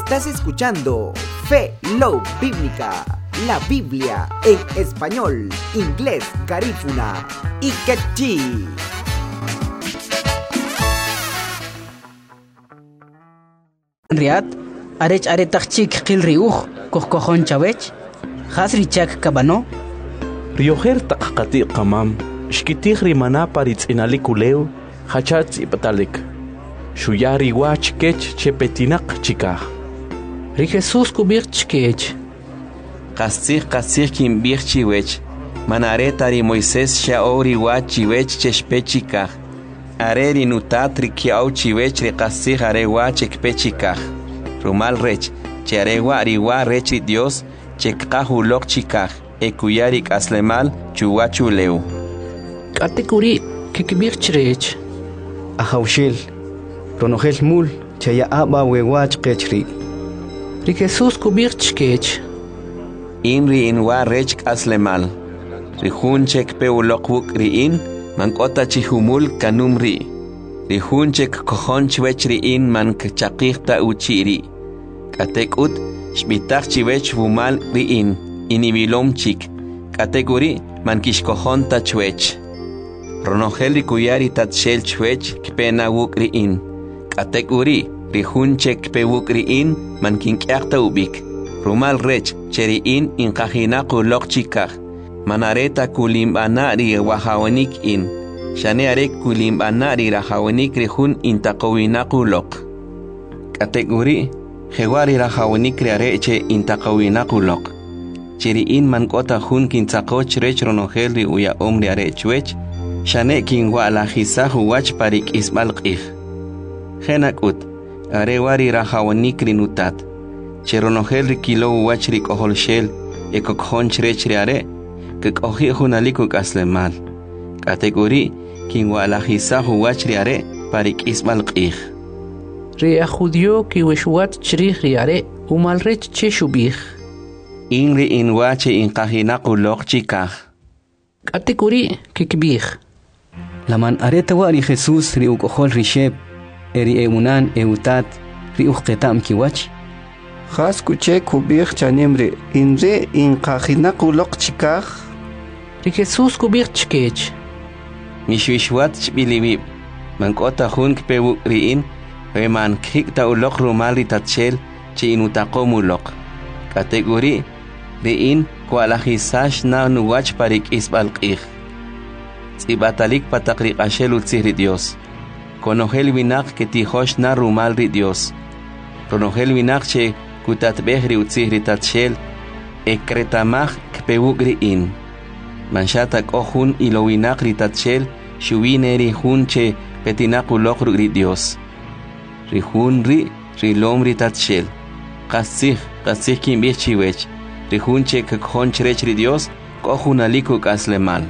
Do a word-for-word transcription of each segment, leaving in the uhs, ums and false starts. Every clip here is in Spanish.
Estás escuchando Fe Love Bíblica, la Biblia en español, inglés, garífuna y quechí. Riat, arech aretachik kilriuj, kohkojon chavech, hasrichak kabano. Riojer takakati kamam, shkitihri manaparitz inalikuleu, hachatz ipatalik. Shuyari wach kech chepetinak chikah. Ri Jesus kubir chkech. Kasih kasih kim bir chiwech. Manaretari Moisés shaori wach chiwech chespechikah. Areri nutatri kiau chiwech re kasih are wach ekpechikah. Rumal rech, charewa riwa rech Dios, chekahu lok chikah. Ekuyarik aslemal chuwachu leu. Katekuri kikibir chrech. Ahaushil. Ronogel mul chaya aba wewach kechri. Ri Jesus kubir chkech. Inri inwa rech aslemal. Rihunchek peulok riin mankota chihumul kanumri. Rihunchek kohonchwech riin man kachakirta uchiri. Katekut shbitach chiwech vumal riin. Inibilom chik. Kategori man kishkohonta chwech. Ronogel kuyari tatshel chwech kpena wuk riin. Kategori rihunchek pewuk riin man kinkyakta ubik. Rumal rech cheriin in kahinaku lokchikah. Manareta kulimbana ri wahawanik in. Shanearek kulimbana ri rahawanik rihun intakawinaku lok. Kategori hewari rahawanik riareche intakawinaku lok. Cheriin man kota hun kintakoch rech ronogel ri uya om riarechwech. Shane kinwa la hisahu wach parik isbalqih. Henakut arewari rahawanik rinutat. Cheronogel rikilo wach rikohol shel ekokhonch rech riare kekohi hunalikuk aslemal. Kategori kinwa la hisahu wach riare parik isbalqih. Ri ajudio kiweshwat chrih riare umal rech cheshubih. Inri inwache inkahinaku lok chikah. Kategori kikbih. Laman areta wari Jesus ri ukohol rishep, eri eunan eutat ri uqetam kiwach. Khas kuche kubir chanemre inre inkahinaku lok chikah. Ri Jesus kubir chkech. Mishwishwat chbilibib. Mankota hun kpewuk riin, weman kikta ulok rumali tatshel chi inutakomu lok. Kategori riin kwalahisash na nuwach parik isbalqih. Tsibatalik patakri ashel utzihri Dios. Konogel winak que tijosh na rumal ri Dios. Ronogel winak che kutatbehri utzihri tatshel ekretamach kpewuk riin. Manshatak ohun ilo winak ri tatshel shuwineri hun che petinakulok ri Dios. Rihun ri rilom ri tatshel. Kasih kasih kimbih chiwech. Rihunche kekhonch rech ri Dios kohunaliku kaslemal.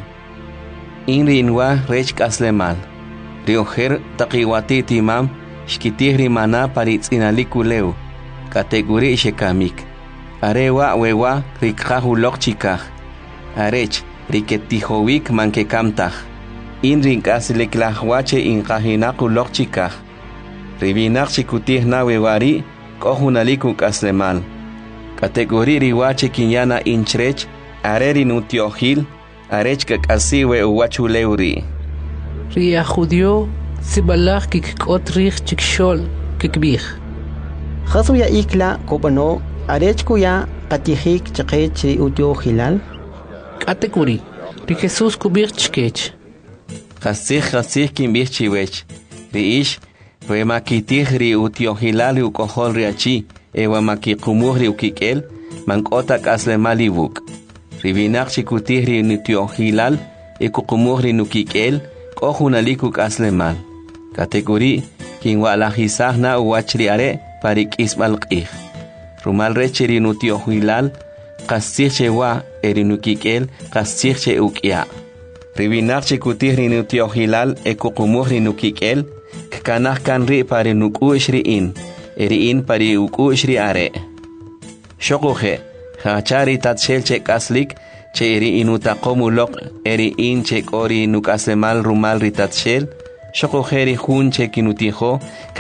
Inri inwa rech kaslemal. Riojer taqiwati timam shkitihri mana paritz inaliku leu. Kategori shekamik. Arewa wewa rikhahu lok chikah. Arech riketihowik mankekamtah. Inri kasleklahwache inkahinaku lok chikah. Ribinak chikutih na wewari kohunaliku kaslemal. Kategori riwache kinyana inchrech, areri nutiohil, arech kakasiwe uwachuleuri. Ri ajudio sibalach kikot rich chikshol kikbih. Khasu ya ikla kopano arech kuya katihik chakech ri utio hilal. Kategori ri Jesus kubir chkech. Kasih kasih kimbih chiwech. Riish wemakitih ri utio hilal ukohol riachi. Ewa makikumuhri ukikel, mankota kaslemali buk. Ribinak chikutihri nutio hilal, ekukumuhri nukikel, kohunaliku kaslemal. Kategori, kinwa alahisah na uwachriare parik isbalqih. Rumal recheri nutio hilal, kasirche wa erinukikel, kasirche ukia. Ribinak chikutihri nutio hilal, ekukumuhri nukikel, kkanah kanri pari nukushri in. Eriin pari ukushri are. Shokuhe, hachari tatshel che kaslik, che eri inutakomu lok, eriin che kori nukasemal rumal ritatshel, shokuheri hun che kinutiho,